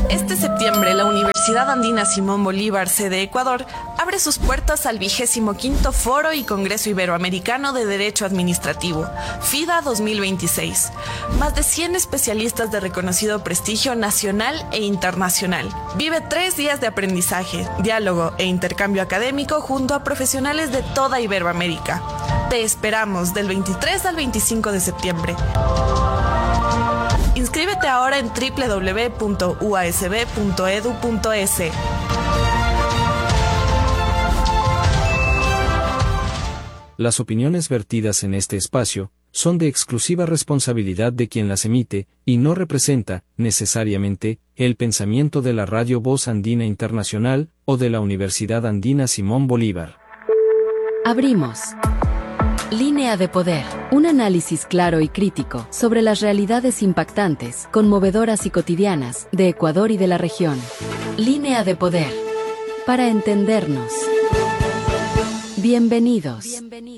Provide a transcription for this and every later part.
Este septiembre, la Universidad Andina Simón Bolívar, sede Ecuador, abre sus puertas al 25º Foro y Congreso Iberoamericano de Derecho Administrativo, FIDA 2026. Más de 100 especialistas de reconocido prestigio nacional e internacional. Vive 3 días de aprendizaje, diálogo e intercambio académico junto a profesionales de toda Iberoamérica. Te esperamos del 23 al 25 de septiembre. Inscríbete ahora en www.uasb.edu.es. Las opiniones vertidas en este espacio son de exclusiva responsabilidad de quien las emite y no representa, necesariamente, el pensamiento de la Radio Voz Andina Internacional o de la Universidad Andina Simón Bolívar. Abrimos Línea de Poder, un análisis claro y crítico sobre las realidades impactantes, conmovedoras y cotidianas de Ecuador y de la región. Línea de Poder, para entendernos. Bienvenidos.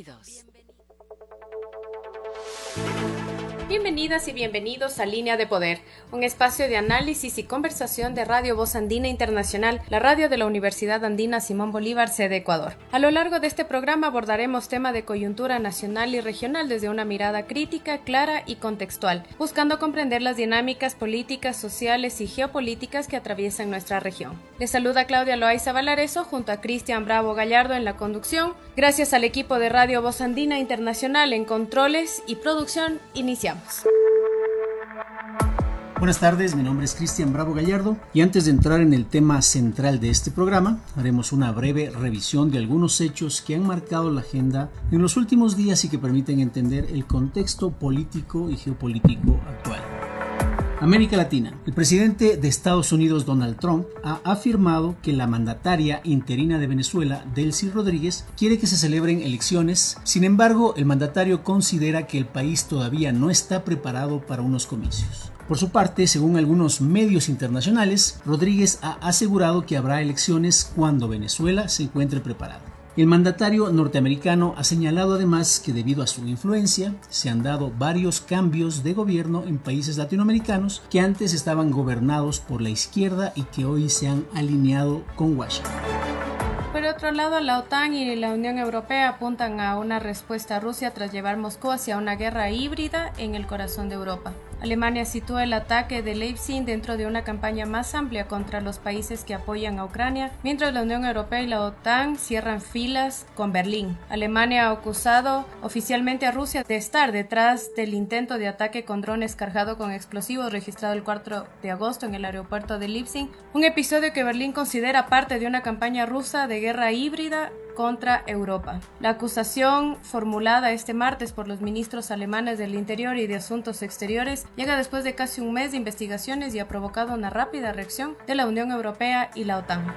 Bienvenidas y bienvenidos a Línea de Poder, un espacio de análisis y conversación de Radio Voz Andina Internacional, la radio de la Universidad Andina Simón Bolívar, sede Ecuador. A lo largo de este programa abordaremos temas de coyuntura nacional y regional desde una mirada crítica, clara y contextual, buscando comprender las dinámicas políticas, sociales y geopolíticas que atraviesan nuestra región. Les saluda Claudia Loaiza Valareso junto a Cristian Bravo Gallardo en la conducción. Gracias al equipo de Radio Voz Andina Internacional en controles y producción, iniciamos. Buenas tardes, mi nombre es Cristian Bravo Gallardo y antes de entrar en el tema central de este programa, haremos una breve revisión de algunos hechos que han marcado la agenda en los últimos días y que permiten entender el contexto político y geopolítico actual. América Latina. El presidente de Estados Unidos, Donald Trump, ha afirmado que la mandataria interina de Venezuela, Delcy Rodríguez, quiere que se celebren elecciones. Sin embargo, el mandatario considera que el país todavía no está preparado para unos comicios. Por su parte, según algunos medios internacionales, Rodríguez ha asegurado que habrá elecciones cuando Venezuela se encuentre preparada. El mandatario norteamericano ha señalado además que debido a su influencia se han dado varios cambios de gobierno en países latinoamericanos que antes estaban gobernados por la izquierda y que hoy se han alineado con Washington. Por otro lado, la OTAN y la Unión Europea apuntan a una respuesta a Rusia tras llevar Moscú hacia una guerra híbrida en el corazón de Europa. Alemania sitúa el ataque de Leipzig dentro de una campaña más amplia contra los países que apoyan a Ucrania, mientras la Unión Europea y la OTAN cierran filas con Berlín. Alemania ha acusado oficialmente a Rusia de estar detrás del intento de ataque con drones cargado con explosivos registrado el 4 de agosto en el aeropuerto de Leipzig, un episodio que Berlín considera parte de una campaña rusa de guerra híbrida contra Europa. La acusación formulada este martes por los ministros alemanes del Interior y de Asuntos Exteriores llega después de casi un mes de investigaciones y ha provocado una rápida reacción de la Unión Europea y la OTAN.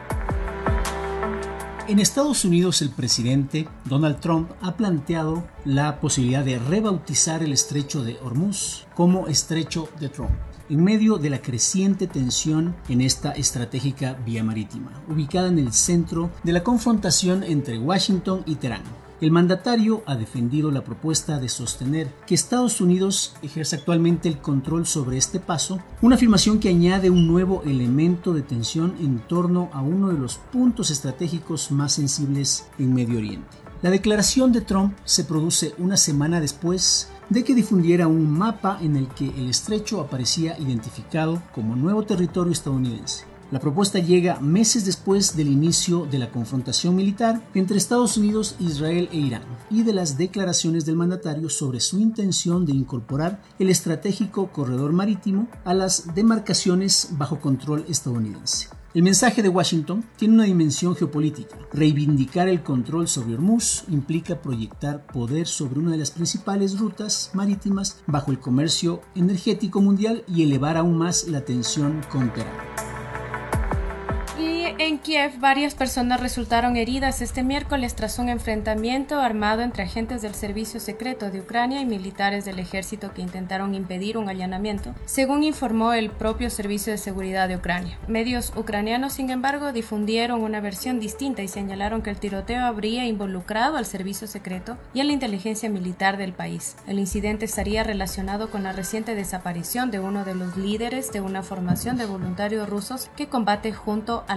En Estados Unidos, el presidente Donald Trump ha planteado la posibilidad de rebautizar el estrecho de Hormuz como Estrecho de Trump, en medio de la creciente tensión en esta estratégica vía marítima, ubicada en el centro de la confrontación entre Washington y Teherán. El mandatario ha defendido la propuesta de sostener que Estados Unidos ejerce actualmente el control sobre este paso, una afirmación que añade un nuevo elemento de tensión en torno a uno de los puntos estratégicos más sensibles en Medio Oriente. La declaración de Trump se produce una semana después de que difundiera un mapa en el que el estrecho aparecía identificado como nuevo territorio estadounidense. La propuesta llega meses después del inicio de la confrontación militar entre Estados Unidos, Israel e Irán y de las declaraciones del mandatario sobre su intención de incorporar el estratégico corredor marítimo a las demarcaciones bajo control estadounidense. El mensaje de Washington tiene una dimensión geopolítica. Reivindicar el control sobre Hormuz implica proyectar poder sobre una de las principales rutas marítimas bajo el comercio energético mundial y elevar aún más la tensión con Teherán. En Kiev, varias personas resultaron heridas este miércoles tras un enfrentamiento armado entre agentes del Servicio Secreto de Ucrania y militares del ejército que intentaron impedir un allanamiento, según informó el propio Servicio de Seguridad de Ucrania. Medios ucranianos, sin embargo, difundieron una versión distinta y señalaron que el tiroteo habría involucrado al Servicio Secreto y a la inteligencia militar del país. El incidente estaría relacionado con la reciente desaparición de uno de los líderes de una formación de voluntarios rusos que combate junto a